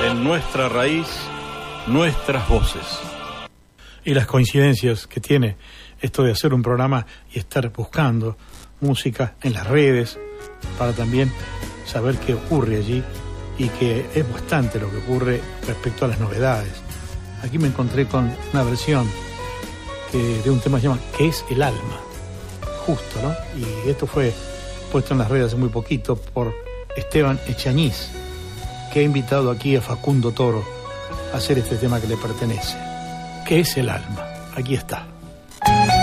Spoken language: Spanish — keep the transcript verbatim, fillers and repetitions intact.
En nuestra raíz, nuestras voces. Y las coincidencias que tiene esto de hacer un programa y estar buscando música en las redes para también saber qué ocurre allí, y que es bastante lo que ocurre respecto a las novedades. Aquí me encontré con una versión que, de un tema que se llama ¿Qué es el alma? Justo, ¿no? Y esto fue puesto en las redes hace muy poquito por Esteban Echañiz, que ha invitado aquí a Facundo Toro a hacer este tema que le pertenece. ¿Qué es el alma? Aquí está.